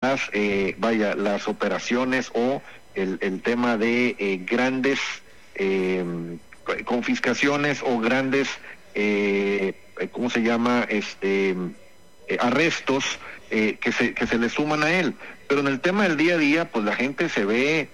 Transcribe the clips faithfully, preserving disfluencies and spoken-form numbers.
las, eh, vaya, las operaciones o el, el tema de eh, grandes eh, confiscaciones o grandes, eh, ¿cómo se llama? Este, eh, arrestos eh, que se que se le suman a él. Pero en el tema del día a día, pues la gente se ve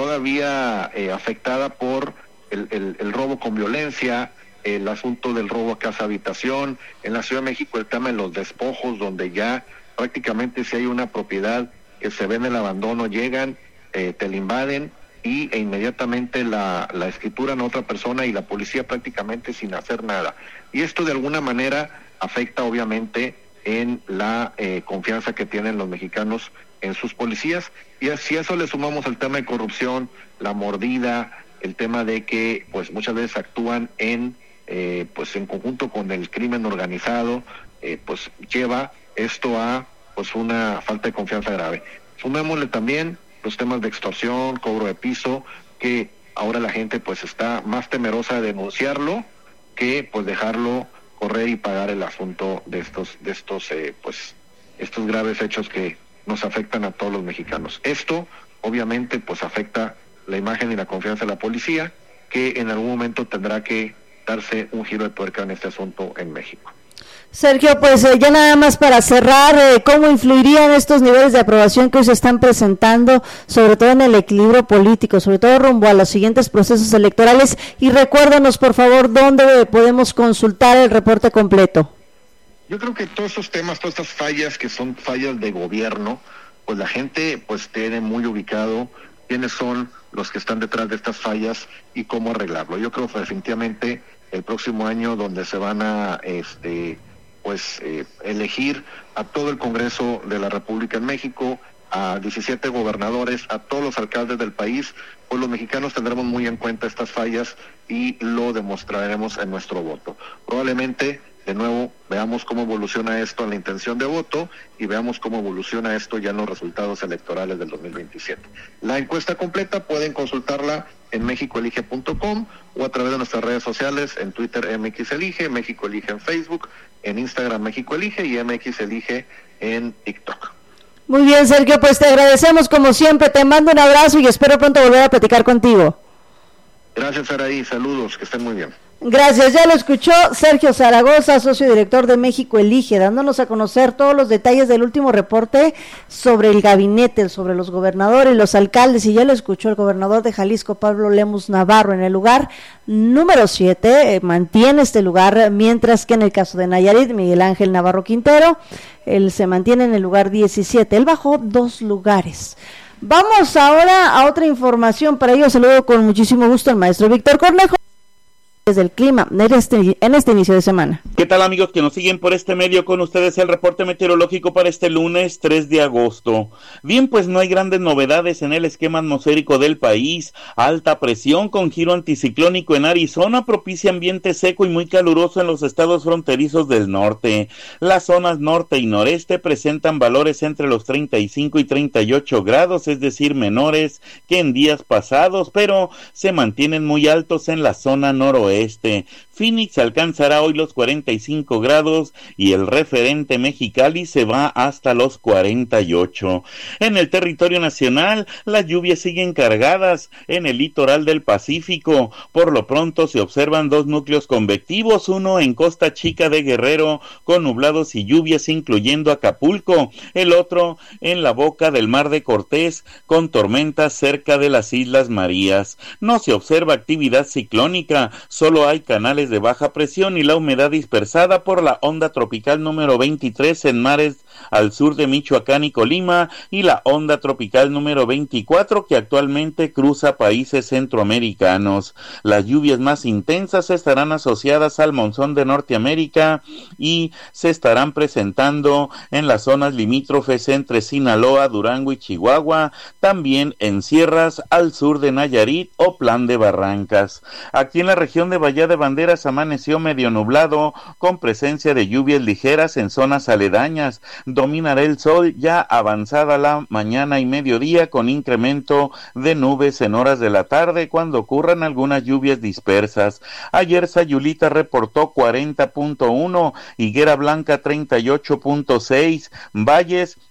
todavía eh, afectada por el, el, el robo con violencia, el asunto del robo a casa habitación. En la Ciudad de México el tema de los despojos, donde ya prácticamente si hay una propiedad que se ve en el abandono, llegan, eh, te la invaden y e inmediatamente la, la escrituran a otra persona y la policía prácticamente sin hacer nada. Y esto de alguna manera afecta obviamente en la eh, confianza que tienen los mexicanos en sus policías. Y si a eso le sumamos el tema de corrupción, la mordida, el tema de que pues muchas veces actúan en eh, pues en conjunto con el crimen organizado, eh, pues lleva esto a pues una falta de confianza grave. Sumémosle también los temas de extorsión, cobro de piso, que ahora la gente pues está más temerosa de denunciarlo que pues dejarlo correr y pagar el asunto de estos de estos eh, pues estos graves hechos que nos afectan a todos los mexicanos. Esto obviamente pues afecta la imagen y la confianza de la policía, que en algún momento tendrá que darse un giro de tuerca en este asunto en México. Sergio, pues eh, ya nada más para cerrar, eh, ¿cómo influirían estos niveles de aprobación que hoy se están presentando, sobre todo en el equilibrio político, sobre todo rumbo a los siguientes procesos electorales? Y recuérdanos, por favor, dónde podemos consultar el reporte completo. Yo creo que todos estos temas, todas estas fallas que son fallas de gobierno, pues la gente pues tiene muy ubicado quiénes son los que están detrás de estas fallas y cómo arreglarlo. Yo creo que definitivamente el próximo año, donde se van a este pues eh, elegir a todo el Congreso de la República en México, a diecisiete gobernadores, a todos los alcaldes del país, pues los mexicanos tendremos muy en cuenta estas fallas y lo demostraremos en nuestro voto. Probablemente, de nuevo, veamos cómo evoluciona esto en la intención de voto y veamos cómo evoluciona esto ya en los resultados electorales del dos mil veintisiete. La encuesta completa pueden consultarla en mexico elige punto com o a través de nuestras redes sociales, en Twitter M X Elige, México Elige en Facebook, en Instagram México Elige y M X Elige en TikTok. Muy bien, Sergio, pues te agradecemos como siempre, te mando un abrazo y espero pronto volver a platicar contigo. Gracias, Saraí, saludos, que estén muy bien. Gracias, ya lo escuchó Sergio Zaragoza, socio director de México Elige, dándonos a conocer todos los detalles del último reporte sobre el gabinete, sobre los gobernadores, los alcaldes, y ya lo escuchó el gobernador de Jalisco, Pablo Lemus Navarro, en el lugar número siete, eh, mantiene este lugar, mientras que en el caso de Nayarit, Miguel Ángel Navarro Quintero, él se mantiene en el lugar diecisiete, él bajó dos lugares. Vamos ahora a otra información, para ello saludo con muchísimo gusto al maestro Víctor Cornejo, desde el clima en este, en este inicio de semana. ¿Qué tal, amigos que nos siguen por este medio? Con ustedes el reporte meteorológico para este lunes tres de agosto. Bien, pues no hay grandes novedades en el esquema atmosférico del país. Alta presión con giro anticiclónico en Arizona propicia ambiente seco y muy caluroso en los estados fronterizos del norte. Las zonas norte y noreste presentan valores entre los treinta y cinco y treinta y ocho grados, es decir, menores que en días pasados, pero se mantienen muy altos en la zona noroeste. Este. Phoenix alcanzará hoy los cuarenta y cinco grados y el referente Mexicali se va hasta los cuarenta y ocho. En el territorio nacional, las lluvias siguen cargadas en el litoral del Pacífico. Por lo pronto se observan dos núcleos convectivos, uno en Costa Chica de Guerrero con nublados y lluvias incluyendo Acapulco, el otro en la boca del Mar de Cortés con tormentas cerca de las Islas Marías. No se observa actividad ciclónica, solo hay canales de baja presión y la humedad dispersada por la onda tropical número veintitrés en mares al sur de Michoacán y Colima y la onda tropical número veinticuatro que actualmente cruza países centroamericanos. Las lluvias más intensas estarán asociadas al monzón de Norteamérica y se estarán presentando en las zonas limítrofes entre Sinaloa, Durango y Chihuahua, también en sierras al sur de Nayarit o Plan de Barrancas. Aquí en la región de Bahía de Banderas amaneció medio nublado con presencia de lluvias ligeras en zonas aledañas. Dominará el sol ya avanzada la mañana y mediodía con incremento de nubes en horas de la tarde cuando ocurran algunas lluvias dispersas. Ayer Sayulita reportó cuarenta punto uno, Higuera Blanca treinta y ocho punto seis, Valles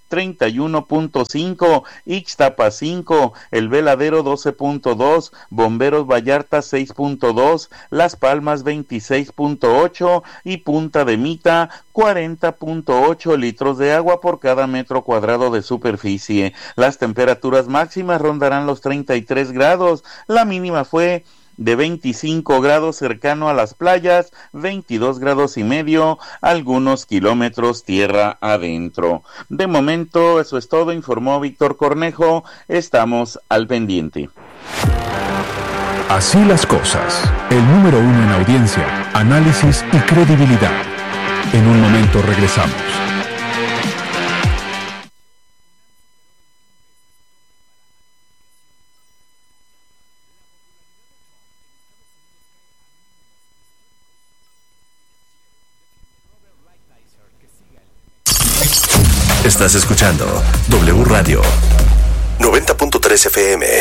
treinta y uno punto cinco, Ixtapa cinco, El Veladero doce punto dos, Bomberos Vallarta seis punto dos, Las Palmas veintiséis punto ocho y Punta de Mita cuarenta punto ocho litros de agua por cada metro cuadrado de superficie. Las temperaturas máximas rondarán los treinta y tres grados, la mínima fue de veinticinco grados cercano a las playas, veintidós grados y medio, algunos kilómetros tierra adentro. De momento, eso es todo, informó Víctor Cornejo, estamos al pendiente. Así las cosas, el número uno en audiencia, análisis y credibilidad. En un momento regresamos. Estás escuchando W Radio noventa punto tres F M.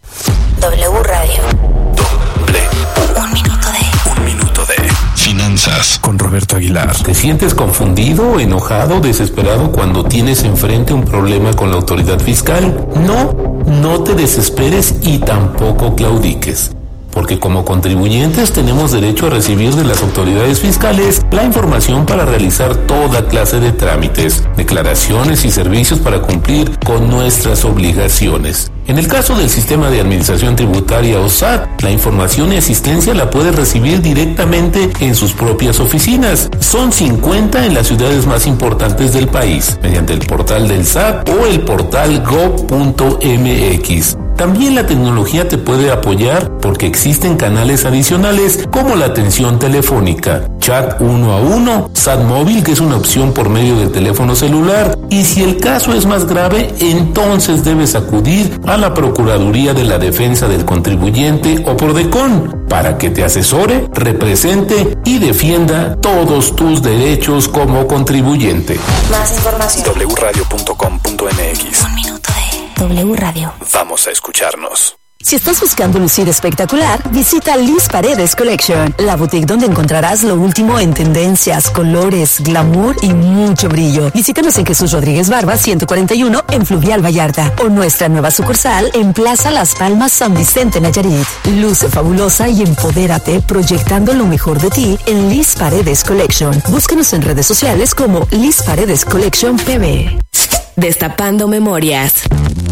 W Radio. Doble. Un minuto de. Un minuto de finanzas con Roberto Aguilar. ¿Te sientes confundido, enojado, desesperado cuando tienes enfrente un problema con la autoridad fiscal? No, no te desesperes y tampoco claudiques. Porque como contribuyentes tenemos derecho a recibir de las autoridades fiscales la información para realizar toda clase de trámites, declaraciones y servicios para cumplir con nuestras obligaciones. En el caso del Sistema de Administración Tributaria o S A T, la información y asistencia la puedes recibir directamente en sus propias oficinas. Son cincuenta en las ciudades más importantes del país, mediante el portal del S A T o el portal gob punto m x. También la tecnología te puede apoyar porque existen canales adicionales como la atención telefónica, chat uno a uno, S A T móvil, que es una opción por medio del teléfono celular, y si el caso es más grave, entonces debes acudir a la Procuraduría de la Defensa del Contribuyente o Prodecon para que te asesore, represente y defienda todos tus derechos como contribuyente. Más información. w radio punto com punto m x. Un minuto de W Radio. Vamos a escucharnos. Si estás buscando lucir espectacular, visita Liz Paredes Collection, la boutique donde encontrarás lo último en tendencias, colores, glamour y mucho brillo. Visítanos en Jesús Rodríguez Barba ciento cuarenta y uno en Fluvial Vallarta o nuestra nueva sucursal en Plaza Las Palmas San Vicente Nayarit. Luce fabulosa y empodérate proyectando lo mejor de ti en Liz Paredes Collection. Búscanos en redes sociales como Liz Paredes Collection P B. Destapando memorias.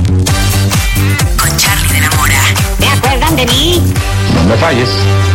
Con Charlie de la Mora. ¿Te acuerdan de mí? No me falles.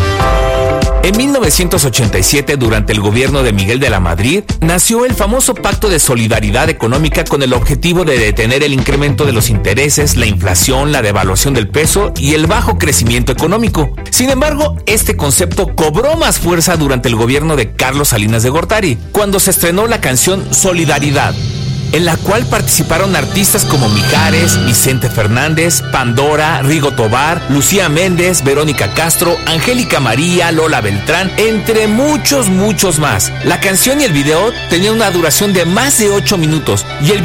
En mil novecientos ochenta y siete, durante el gobierno de Miguel de la Madrid, nació el famoso Pacto de Solidaridad Económica con el objetivo de detener el incremento de los intereses, la inflación, la devaluación del peso y el bajo crecimiento económico. Sin embargo, este concepto cobró más fuerza durante el gobierno de Carlos Salinas de Gortari, cuando se estrenó la canción Solidaridad, en la cual participaron artistas como Mijares, Vicente Fernández, Pandora, Rigo Tobar, Lucía Méndez, Verónica Castro, Angélica María, Lola Beltrán, entre muchos, muchos más. La canción y el video tenían una duración de más de ocho minutos y el